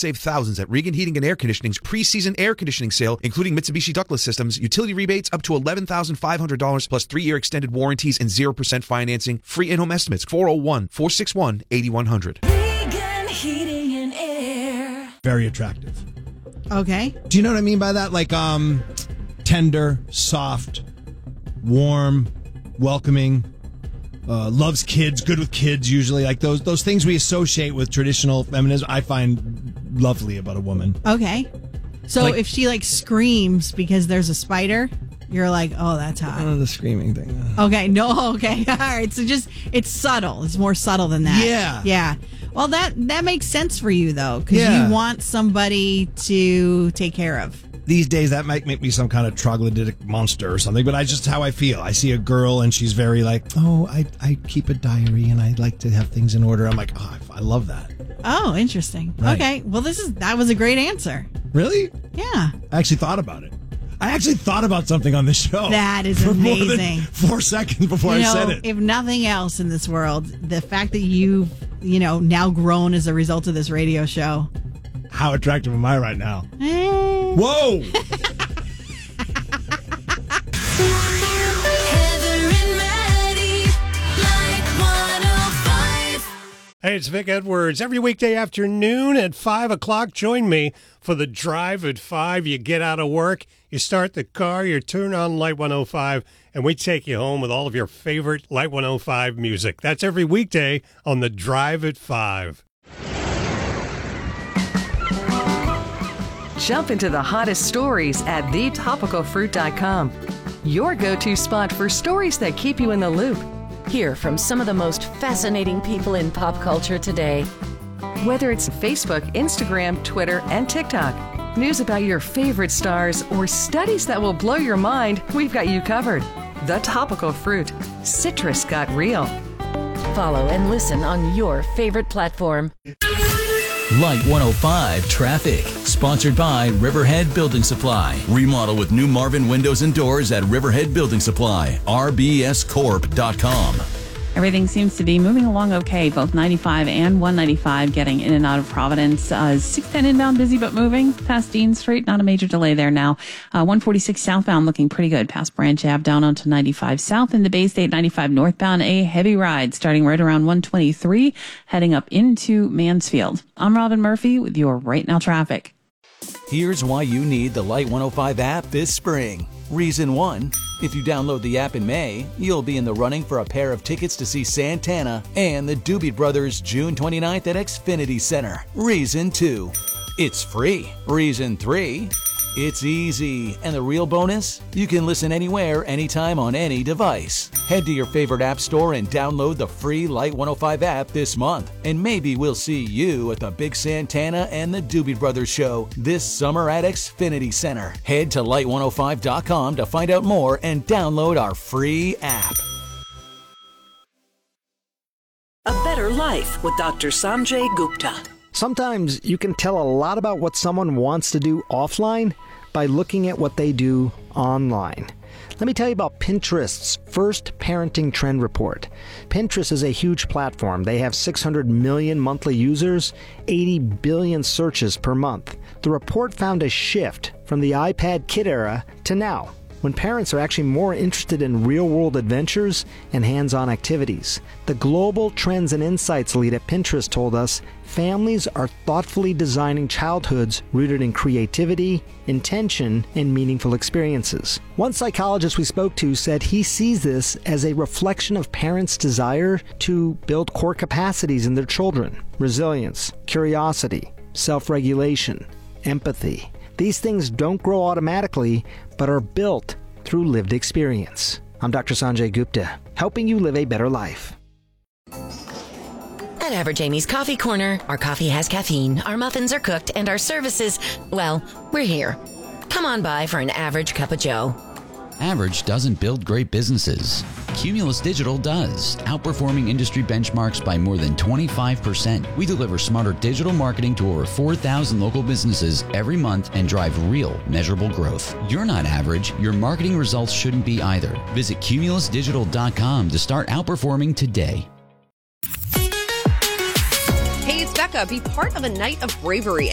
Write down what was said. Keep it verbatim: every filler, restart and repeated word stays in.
save thousands at Regan Heating and Air Conditioning's pre-season air conditioning sale, including Mitsubishi ductless systems, utility rebates up to eleven thousand five hundred dollars plus three-year extended warranties and zero percent financing. Free in-home estimates, four oh one, four six one, eight one zero zero. Regan Heating and Air. Very attractive. Okay. Do you know what I mean by that? Like, um, tender, soft, warm, welcoming, uh, loves kids, good with kids usually. Like those those things we associate with traditional feminism, I find lovely about a woman. Okay. So Like- if she like screams because there's a spider, you're like, oh, that's hot. Oh, the screaming thing. Okay, no, okay, all right. So just it's subtle. It's more subtle than that. Yeah. yeah. Well, that that makes sense for you though, because Yeah. you want somebody to take care of. These days, that might make me some kind of troglodytic monster or something, but I just how I feel. I see a girl and she's very like, oh, I, I keep a diary and I like to have things in order. I'm like, oh, I, I love that. Oh, interesting. Right. Okay, well, this is that was a great answer. Really? Yeah. I actually thought about it. I actually thought about something on this show. That is for more than amazing. four seconds before you I know, said it. if nothing else in this world, the fact that you've you know now grown as a result of this radio show. How attractive am I right now? Eh. Whoa! Heather and Maddie, like one oh five. Hey, it's Vic Edwards. Every weekday afternoon at five o'clock, join me for the Drive at five. You get out of work, you start the car, you turn on Light one oh five, and we take you home with all of your favorite Light one oh five music. That's every weekday on the Drive at five. Jump into the hottest stories at the topical fruit dot com. Your go-to spot for stories that keep you in the loop. Hear from some of the most fascinating people in pop culture today. Whether it's Facebook, Instagram, Twitter, and TikTok, news about your favorite stars, or studies that will blow your mind, we've got you covered. The Topical Fruit. Citrus got real. Follow and listen on your favorite platform. Light one oh five Traffic, sponsored by Riverhead Building Supply. Remodel with new Marvin windows and doors at Riverhead Building Supply, r b s corp dot com. Everything seems to be moving along okay, both ninety-five and one ninety-five getting in and out of Providence. Uh, six ten inbound busy but moving past Dean Street. Not a major delay there now. Uh, one forty-six southbound looking pretty good past Branch Ave down onto ninety-five south in the Bay State. ninety-five northbound, a heavy ride starting right around one twenty-three heading up into Mansfield. I'm Robin Murphy with your Right Now traffic. Here's why you need the Light one oh five app this spring. Reason one, if you download the app in May, you'll be in the running for a pair of tickets to see Santana and the Doobie Brothers June twenty-ninth at Xfinity Center. Reason two, it's free. Reason three, it's easy. And the real bonus? You can listen anywhere, anytime on any device. Head to your favorite app store and download the free Light one oh five app this month. And maybe we'll see you at the Big Santana and the Doobie Brothers show this summer at Xfinity Center. Head to light one oh five dot com to find out more and download our free app. A Better Life with Doctor Sanjay Gupta. Sometimes you can tell a lot about what someone wants to do offline by looking at what they do online. Let me tell you about Pinterest's first parenting trend report. Pinterest is a huge platform. They have six hundred million monthly users, eighty billion searches per month. The report found a shift from the iPad kid era to now, when parents are actually more interested in real-world adventures and hands-on activities. The Global Trends and Insights lead at Pinterest told us families are thoughtfully designing childhoods rooted in creativity, intention, and meaningful experiences. One psychologist we spoke to said he sees this as a reflection of parents' desire to build core capacities in their children: resilience, curiosity, self-regulation, empathy. These things don't grow automatically, but are built through lived experience. I'm Doctor Sanjay Gupta, helping you live a better life. At Average Amy's Coffee Corner, our coffee has caffeine, our muffins are cooked, and our services, well, we're here. Come on by for an average cup of joe. Average doesn't build great businesses. Cumulus Digital does, outperforming industry benchmarks by more than twenty-five percent. We deliver smarter digital marketing to over four thousand local businesses every month and drive real, measurable growth. You're not average. Your marketing results shouldn't be either. Visit cumulus digital dot com to start outperforming today. Hey, it's Becca. Be part of a night of bravery